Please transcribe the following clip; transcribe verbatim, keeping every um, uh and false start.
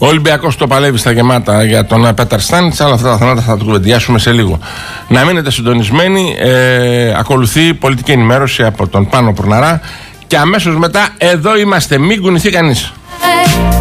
Ο Ολυμπιακός το παλεύει στα γεμάτα για τον Πέτερ Στάνιτς. Αλλά αυτά τα θέματα θα τα κουβεντιάσουμε σε λίγο. Να μείνετε συντονισμένοι. Ε, ακολουθεί πολιτική ενημέρωση από τον Πάνο Πουρναρά. Και αμέσως μετά εδώ είμαστε. Μην κουνηθεί κανείς.